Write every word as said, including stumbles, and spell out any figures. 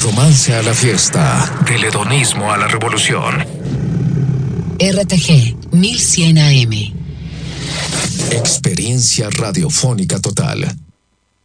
romance a la fiesta, del hedonismo a la revolución. R T G mil cien A M. Experiencia radiofónica total.